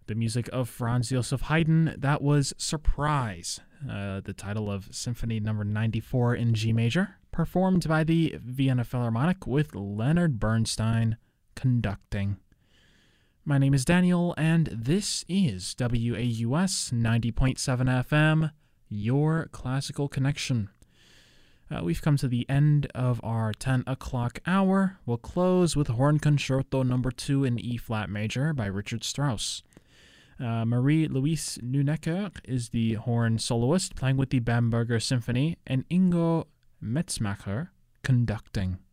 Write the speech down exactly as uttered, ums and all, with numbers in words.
The music of Franz Joseph Haydn, that was Surprise, uh, the title of Symphony Number ninety-four in G major, performed by the Vienna Philharmonic with Leonard Bernstein conducting. My name is Daniel, and this is W A U S ninety point seven F M, your classical connection. Uh, we've come to the end of our ten o'clock hour. We'll close with Horn Concerto Number two in E-flat major by Richard Strauss. Uh, Marie-Louise Neunecker is the horn soloist playing with the Bamberger Symphony, and Ingo Metzmacher conducting.